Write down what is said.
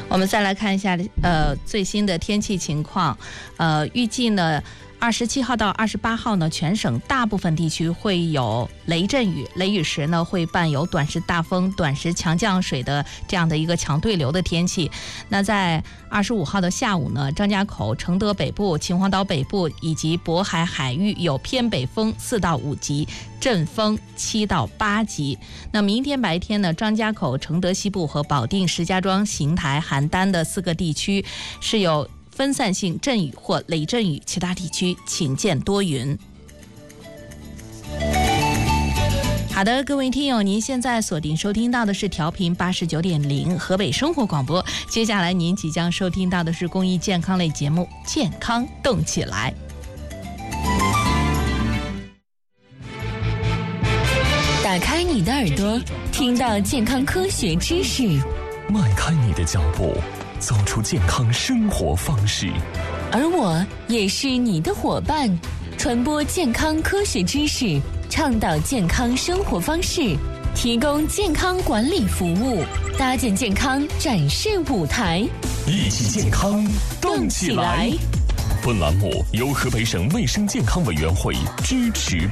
我们再来看一下最新的天气情况，预计呢27号到28号呢，全省大部分地区会有雷阵雨，雷雨时呢会伴有短时大风、短时强降水的这样的一个强对流的天气。那在25号的下午呢，张家口、承德北部、秦皇岛北部以及渤海海域有偏北风4到5级，阵风7到8级。那明天白天呢，张家口、承德西部和保定、石家庄、邢台、邯郸的4个地区是有分散性阵雨或雷阵雨，其他地区晴见多云。好的，各位听友，您现在锁定收听到的是调频89.0河北生活广播。接下来您即将收听到的是公益健康类节目《健康动起来》。 打开你的耳朵，听到健康科学知识； 迈开你的脚步，走出健康生活方式。 而我也是你的伙伴，传播健康科学知识，倡导健康生活方式，提供健康管理服务，搭建健康展示舞台， 一起健康动起来。本栏目由河北省卫生健康委员会支持